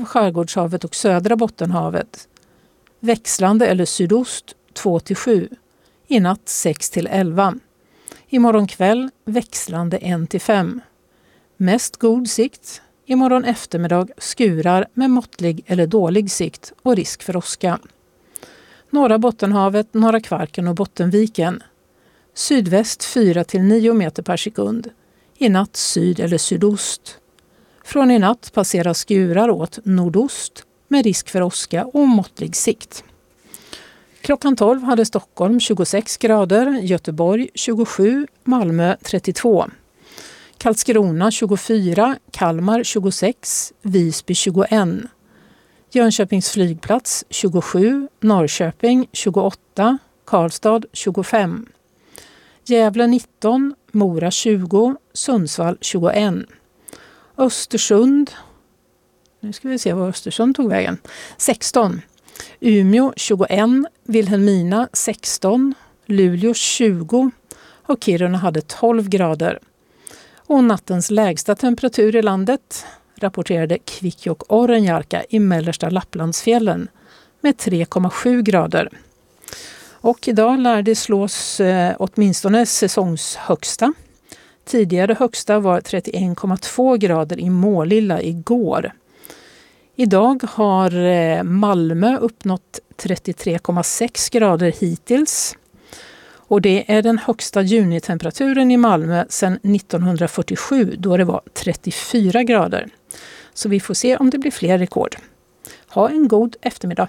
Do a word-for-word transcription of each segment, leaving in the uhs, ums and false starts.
Skärgårdshavet och södra Bottenhavet. Växlande eller sydost två till sju. I natt sex till elva. Imorgon kväll växlande ett till fem. Mest god sikt. Imorgon eftermiddag skurar med måttlig eller dålig sikt och risk för åska. Norra Bottenhavet, Norra Kvarken och Bottenviken. Sydväst fyra till nio meter per sekund. I natt syd eller sydost. Från i natt passerar skurar åt nordost med risk för åska och måttlig sikt. Klockan tolv hade Stockholm tjugosex grader, Göteborg tjugosju, Malmö trettiotvå. Karlskrona tjugofyra, Kalmar tjugosex, Visby tjugoett. Jönköpings flygplats tjugosju, Norrköping tjugoåtta, Karlstad tjugofem. Gävle nitton, Mora tjugo, Sundsvall tjugoett. Östersund, nu ska vi se var Östersund tog vägen, sexton. Umeå tjugoett, Vilhelmina sexton, Luleå tjugo och Kiruna hade tolv grader. Och nattens lägsta temperatur i landet rapporterade Kvikkjokk Orrenjarka i mellersta Lapplandsfjällen med tre komma sju grader. Och idag lär det slås eh, åtminstone säsongshögsta. Tidigare högsta var trettioett komma två grader i Målilla igår. Idag har eh, Malmö uppnått trettiotre komma sex grader hittills. Och det är den högsta junitemperaturen i Malmö sedan nittonhundrafyrtiosju då det var trettiofyra grader. Så vi får se om det blir fler rekord. Ha en god eftermiddag.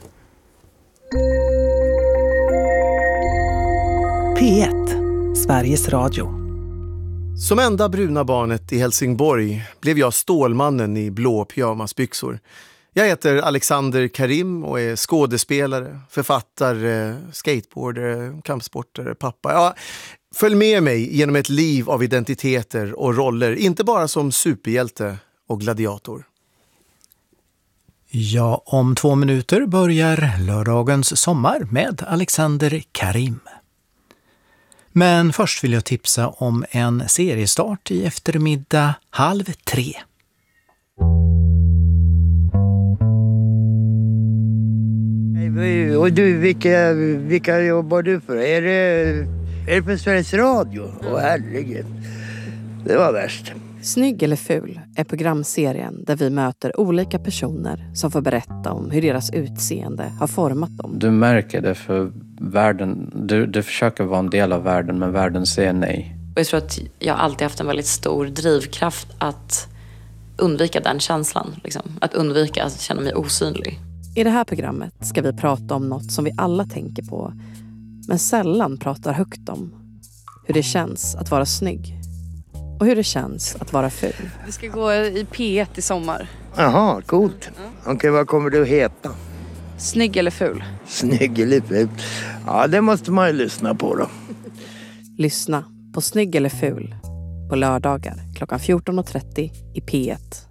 P ett, Sveriges Radio. Som enda bruna barnet i Helsingborg blev jag stålmannen i blå pyjamasbyxor. Jag heter Alexander Karim och är skådespelare, författare, skateboardare, kampsportare, pappa. Ja, följ med mig genom ett liv av identiteter och roller, inte bara som superhjälte och gladiator. Ja, om två minuter börjar lördagens sommar med Alexander Karim. Men först vill jag tipsa om en seriestart i eftermiddag halv tre. Och du, vilka, vilka jobbar du för? Är det, är det för Sveriges Radio? Åh herregud, det var värst. Snygg eller ful är programserien där vi möter olika personer som får berätta om hur deras utseende har format dem. Du märker det för världen, du, du försöker vara en del av världen men världen säger nej. Jag tror att jag alltid haft en väldigt stor drivkraft att undvika den känslan. Liksom. Att undvika att känna mig osynlig. I det här programmet ska vi prata om något som vi alla tänker på men sällan pratar högt om. Hur det känns att vara snygg. Och hur det känns att vara ful. Vi ska gå i P ett i sommar. Jaha, coolt. Ja. Okej, okay, vad kommer du att heta? Snygg eller ful? Snygg eller ful. Ja, det måste man ju lyssna på då. Lyssna på Snygg eller ful på lördagar klockan fjorton och trettio i P ett.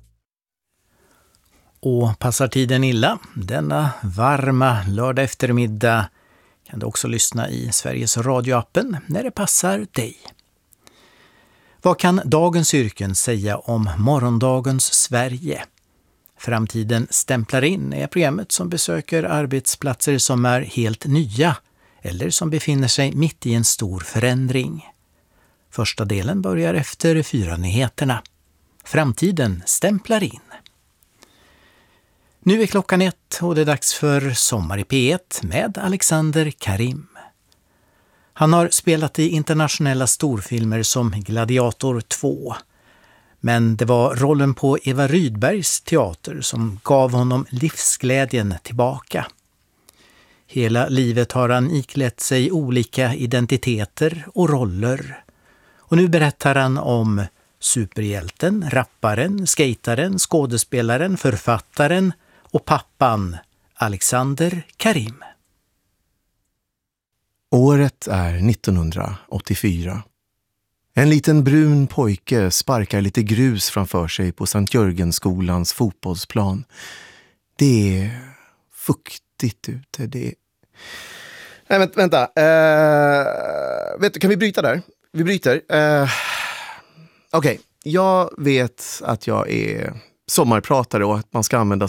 Och passar tiden illa, denna varma lördag eftermiddag kan du också lyssna i Sveriges radioappen när det passar dig. Vad kan dagens yrken säga om morgondagens Sverige? Framtiden stämplar in är programmet som besöker arbetsplatser som är helt nya eller som befinner sig mitt i en stor förändring. Första delen börjar efter fyra nyheterna. Framtiden stämplar in. Nu är klockan ett och det är dags för Sommar i P ett med Alexander Karim. Han har spelat i internationella storfilmer som Gladiator två. Men det var rollen på Eva Rydbergs teater som gav honom livsglädjen tillbaka. Hela livet har han iklätt sig olika identiteter och roller. Och nu berättar han om superhjälten, rapparen, skataren, skådespelaren, författaren och pappan Alexander Karim. Året är nittonhundraåttiofyra. En liten brun pojke sparkar lite grus framför sig på Sankt Jörgensskolans fotbollsplan. Det är fuktigt ute. Det är... Nej, vänta. vänta. Uh, vet du, kan vi bryta där? Vi bryter. Uh, Okej, okay. Jag vet att jag är sommarpratare och att man ska använda